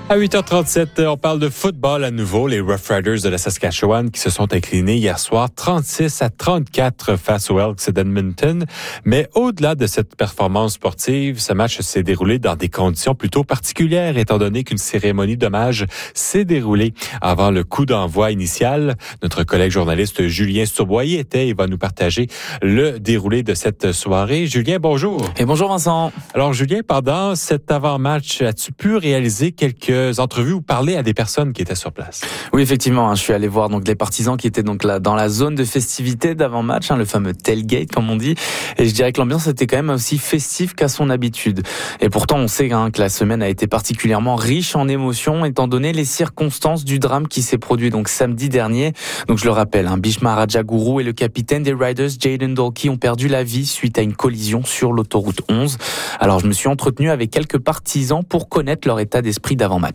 À 8h37, on parle de football à nouveau. Les Rough Riders de la Saskatchewan qui se sont inclinés hier soir 36-34 face aux Elks d'Edmonton. Mais au-delà de cette performance sportive, ce match s'est déroulé dans des conditions plutôt particulières étant donné qu'une cérémonie d'hommage s'est déroulée avant le coup d'envoi initial. Notre collègue journaliste Julien Sturbois y était et va nous partager le déroulé de cette soirée. Julien, bonjour. Et bonjour Vincent. Alors Julien, pendant cet avant-match, as-tu pu réaliser quelques entrevues ou parler à des personnes qui étaient sur place? Oui, effectivement, je suis allé voir donc les partisans qui étaient donc là dans la zone de festivité d'avant-match, le fameux tailgate comme on dit. Et je dirais que l'ambiance était quand même aussi festive qu'à son habitude. Et pourtant, on sait que la semaine a été particulièrement riche en émotions étant donné les circonstances du drame qui s'est produit donc samedi dernier. Donc je le rappelle, Bhishma Rajaguru et le capitaine des Riders, Jayden Dolkey, ont perdu la vie suite à une collision sur l'autoroute 11. Alors je me suis entretenu avec quelques partisans pour connaître leur état d'esprit d'avant-match.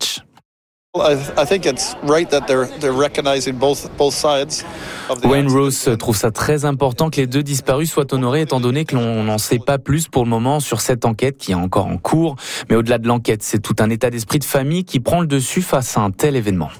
Wayne Rose trouve ça très important que les deux disparus soient honorés étant donné que l'on n'en sait pas plus pour le moment sur cette enquête qui est encore en cours. Mais au-delà de l'enquête, c'est tout un état d'esprit de famille qui prend le dessus face à un tel événement.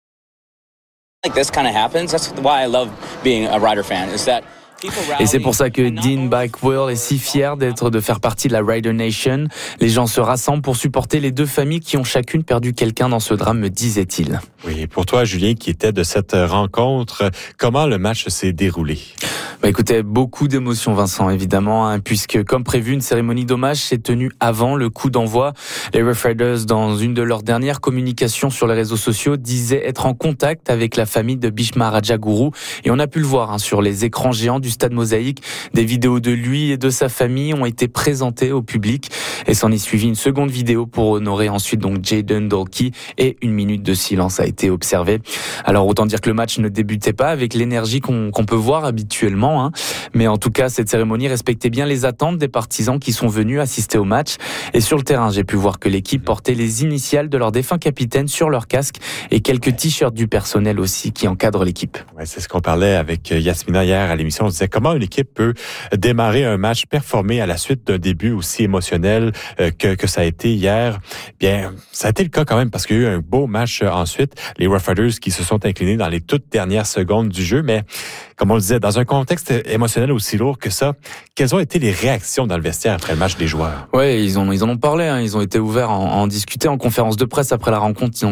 Et c'est pour ça que Dean Bakewell est si fier de faire partie de la Rider Nation. Les gens se rassemblent pour supporter les deux familles qui ont chacune perdu quelqu'un dans ce drame, me disait-il. Oui, pour toi, Julien, qui était de cette rencontre, comment le match s'est déroulé? Écoutez, beaucoup d'émotions, Vincent, évidemment, puisque, comme prévu, une cérémonie d'hommage s'est tenue avant le coup d'envoi. Les Rough Riders, dans une de leurs dernières communications sur les réseaux sociaux, disaient être en contact avec la famille de Bhishma Rajaguru. Et on a pu le voir sur les écrans géants du stade Mosaïque. Des vidéos de lui et de sa famille ont été présentées au public. Et s'en est suivi une seconde vidéo pour honorer ensuite donc Jayden Dolkey. Et une minute de silence a été observée. Alors, autant dire que le match ne débutait pas avec l'énergie qu'on peut voir habituellement. Mais en tout cas, cette cérémonie respectait bien les attentes des partisans qui sont venus assister au match. Et sur le terrain, j'ai pu voir que l'équipe portait les initiales de leur défunt capitaine sur leur casque et quelques t-shirts du personnel aussi qui encadrent l'équipe. Ouais, c'est ce qu'on parlait avec Yasmina hier à l'émission. On disait comment une équipe peut démarrer un match, performer à la suite d'un début aussi émotionnel que ça a été hier. Bien, ça a été le cas quand même parce qu'il y a eu un beau match ensuite. Les Rough Riders qui se sont inclinés dans les toutes dernières secondes du jeu. Mais comme on le disait, dans un contexte émotionnel aussi lourd que ça, quelles ont été les réactions dans le vestiaire après le match des joueurs? Ouais, ils en ont parlé, ils ont été ouverts à en discuter en conférence de presse après la rencontre.